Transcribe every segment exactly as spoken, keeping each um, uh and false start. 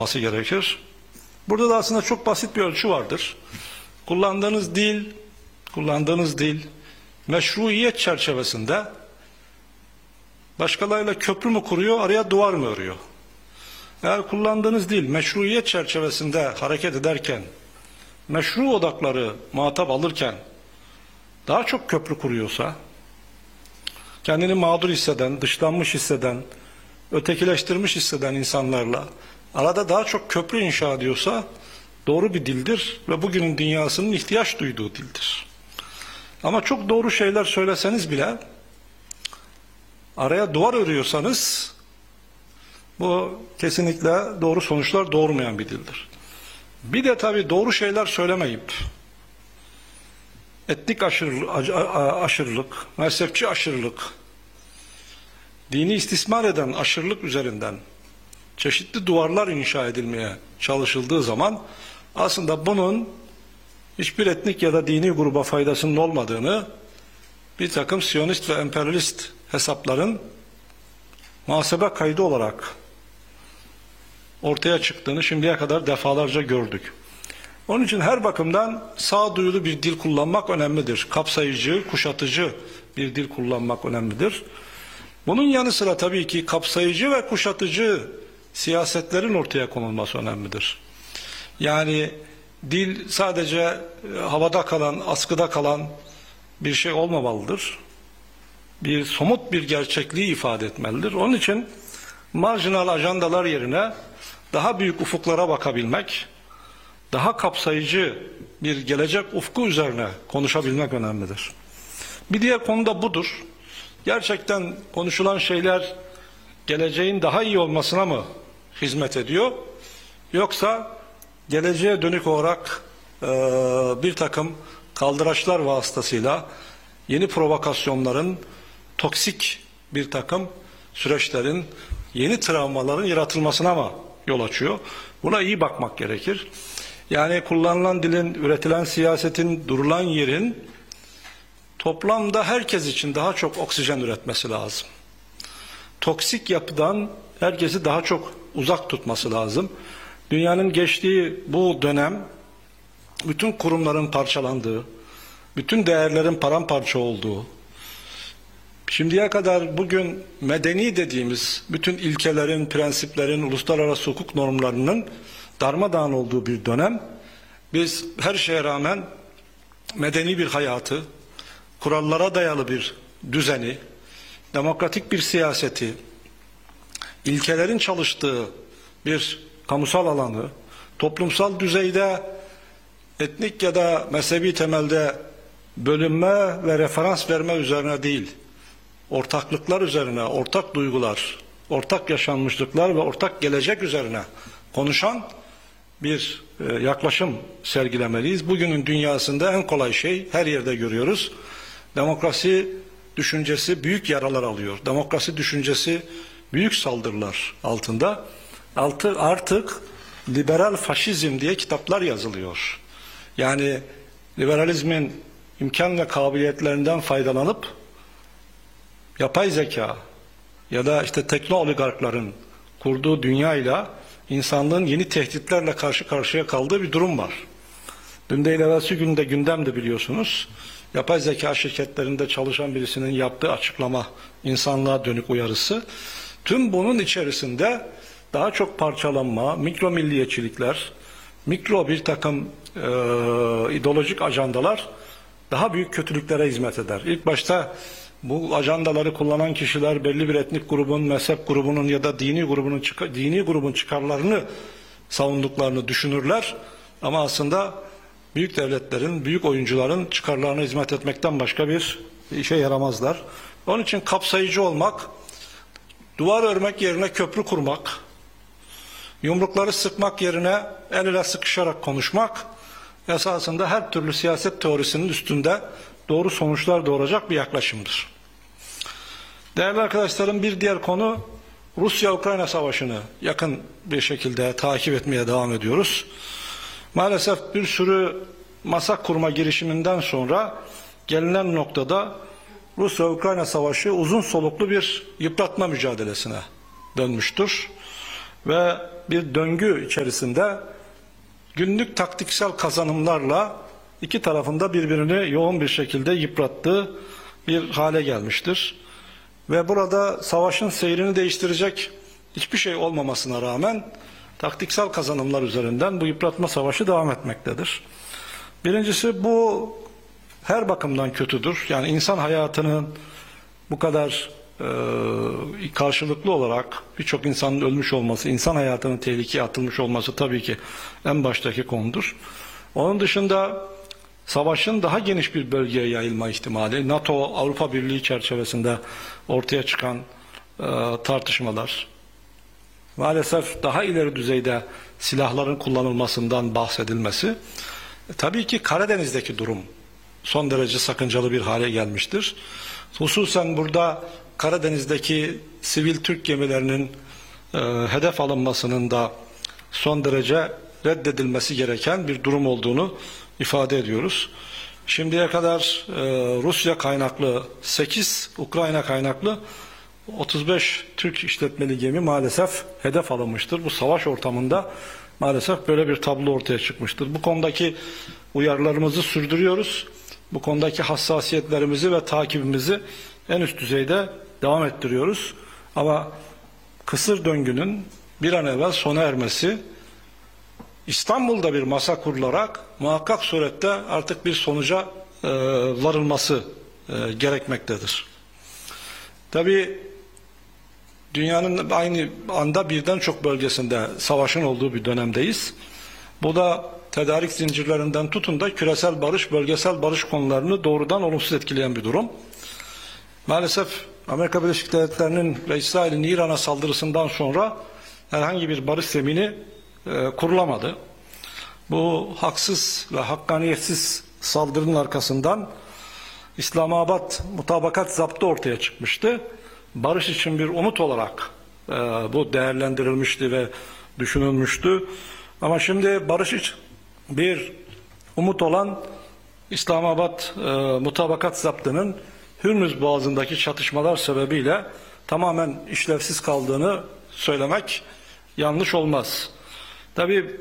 olması gerekir. Burada da aslında çok basit bir ölçü vardır. Kullandığınız dil, kullandığınız dil meşruiyet çerçevesinde başkalarıyla köprü mü kuruyor, araya duvar mı örüyor? Eğer kullandığınız dil meşruiyet çerçevesinde hareket ederken, meşru odakları muhatap alırken daha çok köprü kuruyorsa, kendini mağdur hisseden, dışlanmış hisseden, ötekileştirmiş hisseden insanlarla arada daha çok köprü inşa ediyorsa doğru bir dildir ve bugünün dünyasının ihtiyaç duyduğu dildir. Ama çok doğru şeyler söyleseniz bile araya duvar örüyorsanız bu kesinlikle doğru sonuçlar doğurmayan bir dildir. Bir de tabii doğru şeyler söylemeyip etnik aşırılık, mezhepçi aşırılık, dini istismar eden aşırılık üzerinden çeşitli duvarlar inşa edilmeye çalışıldığı zaman aslında bunun hiçbir etnik ya da dini gruba faydasının olmadığını bir takım Siyonist ve emperyalist hesapların muhasebe kaydı olarak ortaya çıktığını şimdiye kadar defalarca gördük. Onun için her bakımdan sağduyulu bir dil kullanmak önemlidir. Kapsayıcı, kuşatıcı bir dil kullanmak önemlidir. Bunun yanı sıra tabii ki kapsayıcı ve kuşatıcı siyasetlerin ortaya konulması önemlidir. Yani dil sadece havada kalan, askıda kalan bir şey olmamalıdır. Bir somut bir gerçekliği ifade etmelidir. Onun için marjinal ajandalar yerine daha büyük ufuklara bakabilmek, daha kapsayıcı bir gelecek ufku üzerine konuşabilmek önemlidir. Bir diğer konu da budur. Gerçekten konuşulan şeyler geleceğin daha iyi olmasına mı hizmet ediyor? Yoksa geleceğe dönük olarak e, bir takım kaldıraçlar vasıtasıyla yeni provokasyonların, toksik bir takım süreçlerin, yeni travmaların yaratılmasına mı yol açıyor? Buna iyi bakmak gerekir. Yani kullanılan dilin, üretilen siyasetin, durulan yerin toplamda herkes için daha çok oksijen üretmesi lazım. Toksik yapıdan herkesi daha çok uzak tutması lazım. Dünyanın geçtiği bu dönem bütün kurumların parçalandığı, bütün değerlerin paramparça olduğu, şimdiye kadar bugün medeni dediğimiz bütün ilkelerin, prensiplerin, uluslararası hukuk normlarının darmadağın olduğu bir dönem. Biz her şeye rağmen medeni bir hayatı, kurallara dayalı bir düzeni, demokratik bir siyaseti, ilkelerin çalıştığı bir kamusal alanı, toplumsal düzeyde etnik ya da mezhebi temelde bölünme ve referans verme üzerine değil, ortaklıklar üzerine, ortak duygular, ortak yaşanmışlıklar ve ortak gelecek üzerine konuşan bir e, yaklaşım sergilemeliyiz. Bugünün dünyasında en kolay şey, her yerde görüyoruz, demokrasi düşüncesi büyük yaralar alıyor. Demokrasi düşüncesi büyük saldırılar altında. Altı, artık liberal faşizm diye kitaplar yazılıyor. Yani liberalizmin imkan ve kabiliyetlerinden faydalanıp yapay zeka ya da işte tekno oligarkların kurduğu dünyayla insanlığın yeni tehditlerle karşı karşıya kaldığı bir durum var. Dün değil evvelsi günde gündemde biliyorsunuz. Yapay zeka şirketlerinde çalışan birisinin yaptığı açıklama, insanlığa dönük uyarısı. Tüm bunun içerisinde daha çok parçalanma, mikro milliyetçilikler, mikro bir takım e, ideolojik ajandalar daha büyük kötülüklere hizmet eder. İlk başta bu ajandaları kullanan kişiler belli bir etnik grubun, mezhep grubunun ya da dini grubunun dini grubun çıkarlarını savunduklarını düşünürler. Ama aslında büyük devletlerin, büyük oyuncuların çıkarlarına hizmet etmekten başka bir işe yaramazlar. Onun için kapsayıcı olmak, duvar örmek yerine köprü kurmak, yumrukları sıkmak yerine el ele sıkışarak konuşmak, esasında her türlü siyaset teorisinin üstünde doğru sonuçlar doğuracak bir yaklaşımdır. Değerli arkadaşlarım, bir diğer konu Rusya-Ukrayna savaşını yakın bir şekilde takip etmeye devam ediyoruz. Maalesef bir sürü masa kurma girişiminden sonra gelinen noktada Rusya-Ukrayna savaşı uzun soluklu bir yıpratma mücadelesine dönmüştür. ve bir döngü içerisinde günlük taktiksel kazanımlarla iki tarafında birbirini yoğun bir şekilde yıprattığı bir hale gelmiştir. Ve burada savaşın seyrini değiştirecek hiçbir şey olmamasına rağmen taktiksel kazanımlar üzerinden bu yıpratma savaşı devam etmektedir. Birincisi, bu her bakımdan kötüdür. Yani insan hayatının bu kadar e, karşılıklı olarak birçok insanın ölmüş olması, insan hayatının tehlikeye atılmış olması tabii ki en baştaki konudur. Onun dışında savaşın daha geniş bir bölgeye yayılma ihtimali, NATO, Avrupa Birliği çerçevesinde ortaya çıkan e, tartışmalar, maalesef daha ileri düzeyde silahların kullanılmasından bahsedilmesi, e, tabii ki Karadeniz'deki durum son derece sakıncalı bir hale gelmiştir. Hususen burada Karadeniz'deki sivil Türk gemilerinin e, hedef alınmasının da son derece reddedilmesi gereken bir durum olduğunu ifade ediyoruz. Şimdiye kadar e, Rusya kaynaklı sekiz, Ukrayna kaynaklı otuz beş Türk işletmeli gemi maalesef hedef alınmıştır. Bu savaş ortamında maalesef böyle bir tablo ortaya çıkmıştır. Bu konudaki uyarılarımızı sürdürüyoruz. Bu konudaki hassasiyetlerimizi ve takibimizi en üst düzeyde devam ettiriyoruz. Ama kısır döngünün bir an evvel sona ermesi, İstanbul'da bir masa kurularak muhakkak surette artık bir sonuca e, varılması e, gerekmektedir. Tabii dünyanın aynı anda birden çok bölgesinde savaşın olduğu bir dönemdeyiz. Bu da tedarik zincirlerinden tutun da küresel barış, bölgesel barış konularını doğrudan olumsuz etkileyen bir durum. Maalesef Amerika Birleşik Devletleri'nin ve İsrail'in İran'a saldırısından sonra herhangi bir barış zemini e, kurulamadı. Bu haksız ve hakkaniyetsiz saldırının arkasından İslamabad mutabakat zaptı ortaya çıkmıştı. Barış için bir umut olarak e, bu değerlendirilmişti ve düşünülmüştü. Ama şimdi barış için bir umut olan İslamabad e, mutabakat zaptının Hürmüz Boğazı'ndaki çatışmalar sebebiyle tamamen işlevsiz kaldığını söylemek yanlış olmaz. Tabii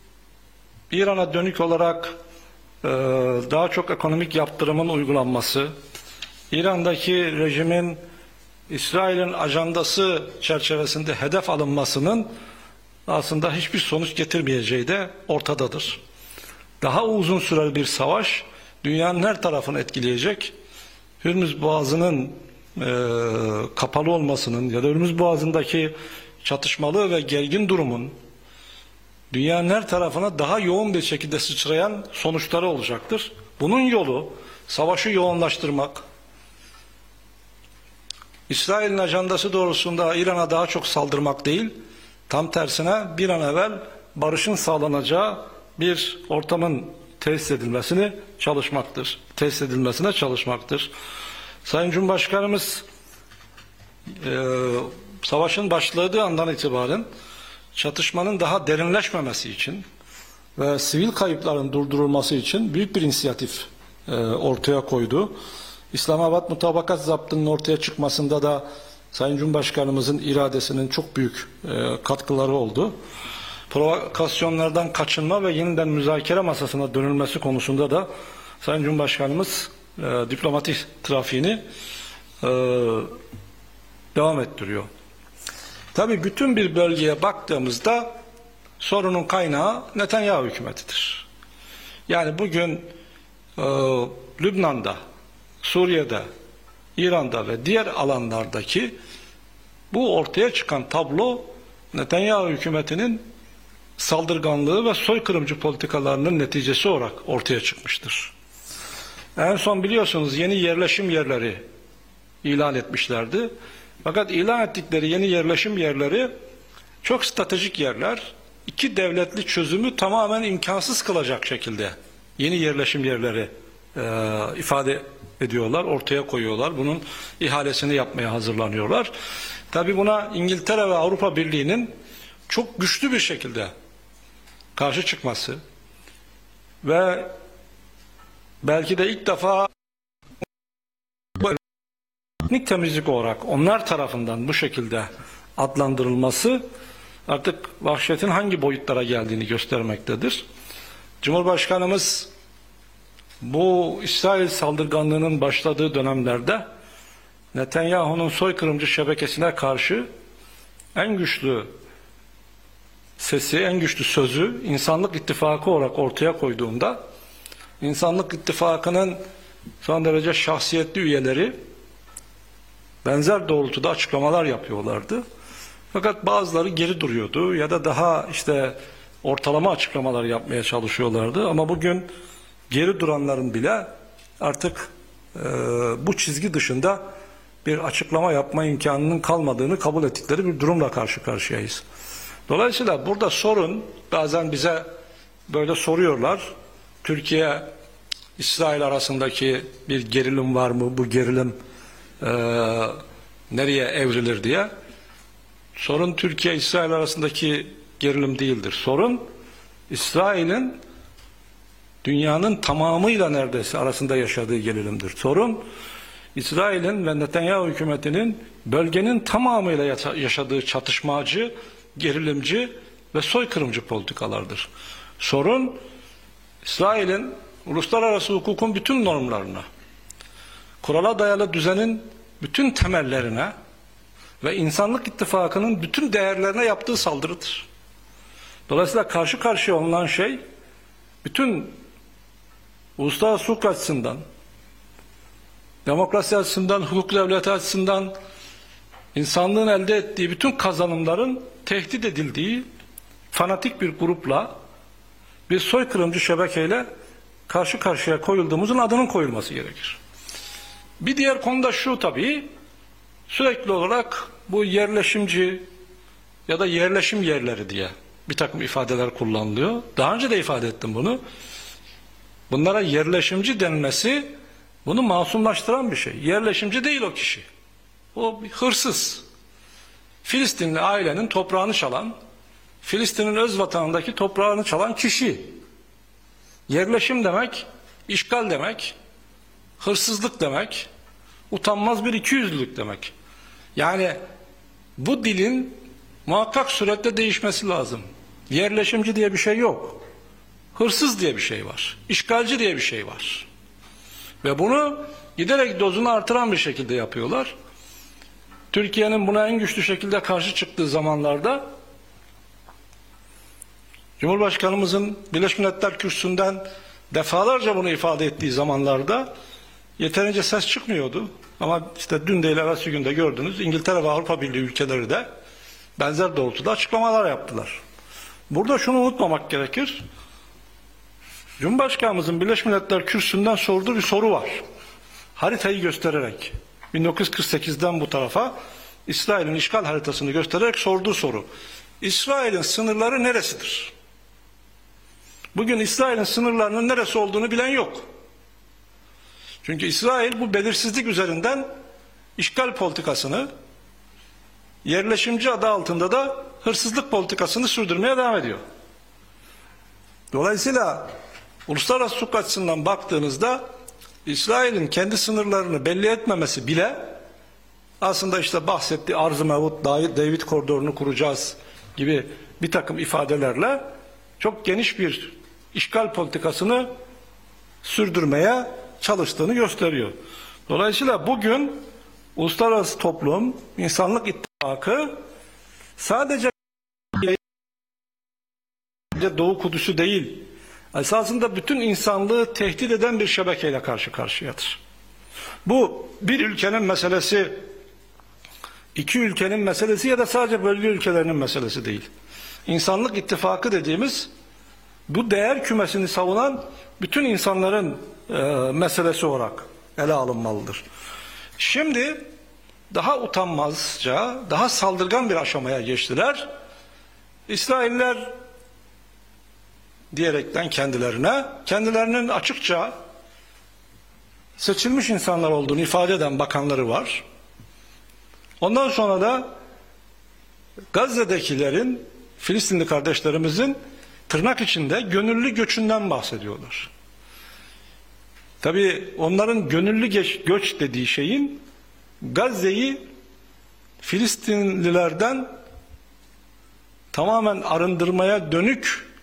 İran'a dönük olarak e, daha çok ekonomik yaptırımın uygulanması, İran'daki rejimin İsrail'in ajandası çerçevesinde hedef alınmasının aslında hiçbir sonuç getirmeyeceği de ortadadır. Daha uzun süreli bir savaş dünyanın her tarafını etkileyecek. Hürmüz Boğazı'nın e, kapalı olmasının ya da Hürmüz Boğazı'ndaki çatışmalı ve gergin durumun dünyanın her tarafına daha yoğun bir şekilde sıçrayan sonuçları olacaktır. Bunun yolu savaşı yoğunlaştırmak, İsrail'in ajandası doğrusunda İran'a daha çok saldırmak değil, tam tersine bir an evvel barışın sağlanacağı bir ortamın tesis edilmesini çalışmaktır. Tesis edilmesine çalışmaktır. Sayın Cumhurbaşkanımız e, savaşın başladığı andan itibaren çatışmanın daha derinleşmemesi için ve sivil kayıpların durdurulması için büyük bir inisiyatif e, ortaya koydu. İslamabad Mutabakat Zaptı'nın ortaya çıkmasında da Sayın Cumhurbaşkanımızın iradesinin çok büyük e, katkıları oldu. Provokasyonlardan kaçınma ve yeniden müzakere masasına dönülmesi konusunda da Sayın Cumhurbaşkanımız e, diplomatik trafiğini e, devam ettiriyor. Tabii bütün bir bölgeye baktığımızda sorunun kaynağı Netanyahu hükümetidir. Yani bugün e, Lübnan'da, Suriye'de, İran'da ve diğer alanlardaki bu ortaya çıkan tablo Netanyahu hükümetinin saldırganlığı ve soykırımcı politikalarının neticesi olarak ortaya çıkmıştır. En son biliyorsunuz yeni yerleşim yerleri ilan etmişlerdi. Fakat ilan ettikleri yeni yerleşim yerleri çok stratejik yerler. İki devletli çözümü tamamen imkansız kılacak şekilde yeni yerleşim yerleri e, ifade ediyorlar, ortaya koyuyorlar. Bunun ihalesini yapmaya hazırlanıyorlar. Tabii buna İngiltere ve Avrupa Birliği'nin çok güçlü bir şekilde karşı çıkması ve belki de ilk defa etnik temizlik olarak onlar tarafından bu şekilde adlandırılması artık vahşetin hangi boyutlara geldiğini göstermektedir. Cumhurbaşkanımız bu İsrail saldırganlığının başladığı dönemlerde Netanyahu'nun soykırımcı şebekesine karşı en güçlü sesi, en güçlü sözü İnsanlık İttifakı olarak ortaya koyduğunda, İnsanlık İttifakı'nın son derece şahsiyetli üyeleri benzer doğrultuda açıklamalar yapıyorlardı. Fakat bazıları geri duruyordu ya da daha işte ortalama açıklamalar yapmaya çalışıyorlardı. Ama bugün geri duranların bile artık e, bu çizgi dışında bir açıklama yapma imkanının kalmadığını kabul ettikleri bir durumla karşı karşıyayız. Dolayısıyla burada sorun, bazen bize böyle soruyorlar, Türkiye İsrail arasındaki bir gerilim var mı, bu gerilim e, nereye evrilir diye. Sorun Türkiye İsrail arasındaki gerilim değildir. Sorun İsrail'in dünyanın tamamıyla neredeyse arasında yaşadığı gerilimdir. Sorun İsrail'in ve Netanyahu hükümetinin bölgenin tamamıyla yaşadığı çatışmacı, gerilimci ve soykırımcı politikalardır. Sorun İsrail'in uluslararası hukukun bütün normlarına, kurala dayalı düzenin bütün temellerine ve insanlık ittifakının bütün değerlerine yaptığı saldırıdır. Dolayısıyla karşı karşıya olunan şey, bütün uluslararası hukuk açısından, demokrasi açısından, hukuk devleti açısından, insanlığın elde ettiği bütün kazanımların tehdit edildiği fanatik bir grupla, bir soykırımcı şebekeyle karşı karşıya koyulduğumuzun adının koyulması gerekir. Bir diğer konu da şu tabii, sürekli olarak bu yerleşimci ya da yerleşim yerleri diye bir takım ifadeler kullanılıyor. Daha önce de ifade ettim bunu. Bunlara yerleşimci denmesi bunu masumlaştıran bir şey. Yerleşimci değil o kişi. O bir hırsız. Filistinli ailenin toprağını çalan, Filistin'in öz vatanındaki toprağını çalan kişi. Yerleşim demek, işgal demek, hırsızlık demek, utanmaz bir ikiyüzlülük demek. Yani bu dilin muhakkak suretle değişmesi lazım. Yerleşimci diye bir şey yok. Hırsız diye bir şey var. İşgalci diye bir şey var. Ve bunu giderek dozunu artıran bir şekilde yapıyorlar. Türkiye'nin buna en güçlü şekilde karşı çıktığı zamanlarda Cumhurbaşkanımızın Birleşmiş Milletler Kürsüsü'nden defalarca bunu ifade ettiği zamanlarda yeterince ses çıkmıyordu. Ama işte dün değil evvelsi günde gördünüz, İngiltere ve Avrupa Birliği ülkeleri de benzer doğrultuda açıklamalar yaptılar. Burada şunu unutmamak gerekir. Cumhurbaşkanımızın Birleşmiş Milletler Kürsüsü'nden sorduğu bir soru var. Haritayı göstererek, bin dokuz yüz kırk sekizden bu tarafa İsrail'in işgal haritasını göstererek sorduğu soru. İsrail'in sınırları neresidir? Bugün İsrail'in sınırlarının neresi olduğunu bilen yok. Çünkü İsrail bu belirsizlik üzerinden işgal politikasını, yerleşimci adı altında da hırsızlık politikasını sürdürmeye devam ediyor. Dolayısıyla uluslararası hukuk açısından baktığınızda İsrail'in kendi sınırlarını belli etmemesi bile aslında işte bahsettiği Arz-ı Mevut, David koridorunu kuracağız gibi bir takım ifadelerle çok geniş bir işgal politikasını sürdürmeye çalıştığını gösteriyor. Dolayısıyla bugün uluslararası toplum, insanlık ittifakı sadece Doğu Kudüs'ü değil, esasında bütün insanlığı tehdit eden bir şebekeyle karşı karşıyadır. Bu bir ülkenin meselesi, iki ülkenin meselesi ya da sadece bölge ülkelerinin meselesi değil. İnsanlık ittifakı dediğimiz bu değer kümesini savunan bütün insanların e, meselesi olarak ele alınmalıdır. Şimdi daha utanmazca, daha saldırgan bir aşamaya geçtiler. İsrailler diyerekten kendilerine, kendilerinin açıkça seçilmiş insanlar olduğunu ifade eden bakanları var. Ondan sonra da Gazze'dekilerin, Filistinli kardeşlerimizin tırnak içinde gönüllü göçünden bahsediyorlar. Tabii onların gönüllü geç, göç dediği şeyin Gazze'yi Filistinlilerden tamamen arındırmaya dönük